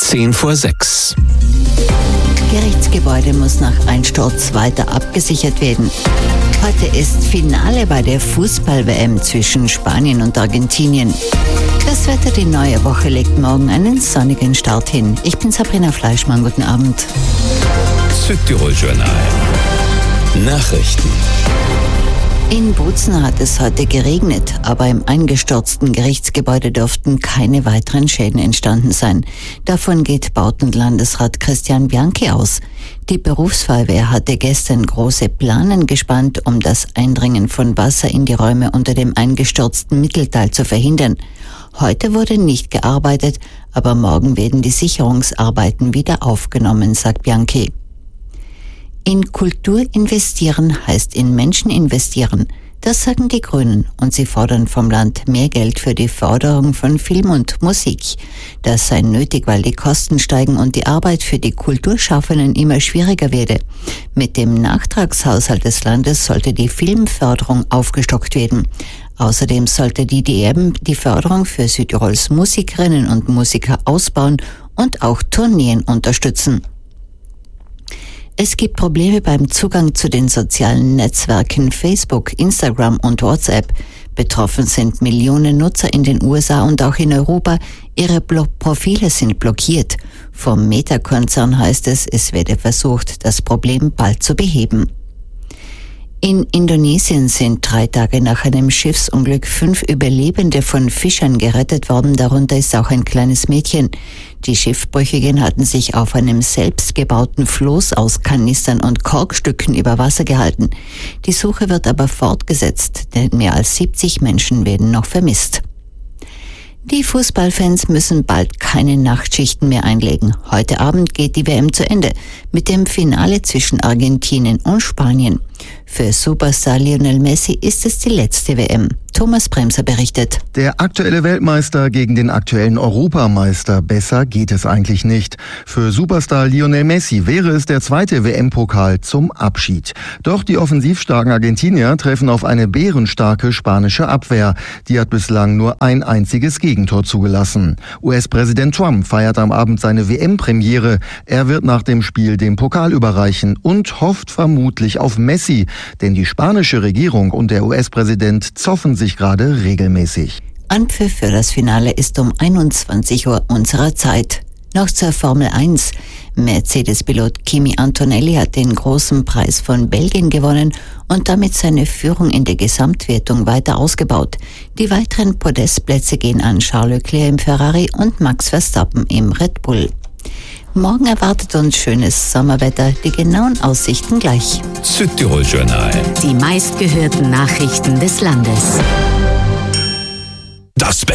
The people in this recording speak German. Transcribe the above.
5:10. Gerichtsgebäude muss nach Einsturz weiter abgesichert werden. Heute ist Finale bei der Fußball-WM zwischen Spanien und Argentinien. Das Wetter die neue Woche legt morgen einen sonnigen Start hin. Ich bin Sabrina Fleischmann, guten Abend. Südtirol-Journal. Nachrichten. In Bozen hat es heute geregnet, aber im eingestürzten Gerichtsgebäude dürften keine weiteren Schäden entstanden sein. Davon geht Baut- und Landesrat Christian Bianchi aus. Die Berufsfeuerwehr hatte gestern große Planen gespannt, um das Eindringen von Wasser in die Räume unter dem eingestürzten Mittelteil zu verhindern. Heute wurde nicht gearbeitet, aber morgen werden die Sicherungsarbeiten wieder aufgenommen, sagt Bianchi. In Kultur investieren heißt in Menschen investieren. Das sagen die Grünen und sie fordern vom Land mehr Geld für die Förderung von Film und Musik. Das sei nötig, weil die Kosten steigen und die Arbeit für die Kulturschaffenden immer schwieriger werde. Mit dem Nachtragshaushalt des Landes sollte die Filmförderung aufgestockt werden. Außerdem sollte die DM die Förderung für Südtirols Musikerinnen und Musiker ausbauen und auch Tourneen unterstützen. Es gibt Probleme beim Zugang zu den sozialen Netzwerken Facebook, Instagram und WhatsApp. Betroffen sind Millionen Nutzer in den USA und auch in Europa. Ihre Profile sind blockiert. Vom Meta-Konzern heißt es werde versucht, das Problem bald zu beheben. In Indonesien sind 3 Tage nach einem Schiffsunglück 5 Überlebende von Fischern gerettet worden, darunter ist auch ein kleines Mädchen. Die Schiffbrüchigen hatten sich auf einem selbstgebauten Floß aus Kanistern und Korkstücken über Wasser gehalten. Die Suche wird aber fortgesetzt, denn mehr als 70 Menschen werden noch vermisst. Die Fußballfans müssen bald keine Nachtschichten mehr einlegen. Heute Abend geht die WM zu Ende mit dem Finale zwischen Argentinien und Spanien. Für Superstar Lionel Messi ist es die letzte WM. Thomas Bremser berichtet. Der aktuelle Weltmeister gegen den aktuellen Europameister. Besser geht es eigentlich nicht. Für Superstar Lionel Messi wäre es der zweite WM-Pokal zum Abschied. Doch die offensivstarken Argentinier treffen auf eine bärenstarke spanische Abwehr. Die hat bislang nur ein einziges Gegentor zugelassen. US-Präsident Trump feiert am Abend seine WM-Premiere. Er wird nach dem Spiel den Pokal überreichen und hofft vermutlich auf Messi. Denn die spanische Regierung und der US-Präsident zoffen sich gerade regelmäßig. Anpfiff für das Finale ist um 21 Uhr unserer Zeit. Noch zur Formel 1. Mercedes-Pilot Kimi Antonelli hat den großen Preis von Belgien gewonnen und damit seine Führung in der Gesamtwertung weiter ausgebaut. Die weiteren Podestplätze gehen an Charles Leclerc im Ferrari und Max Verstappen im Red Bull. Morgen erwartet uns schönes Sommerwetter, die genauen Aussichten gleich. Südtirol-Journal. Die meistgehörten Nachrichten des Landes. Das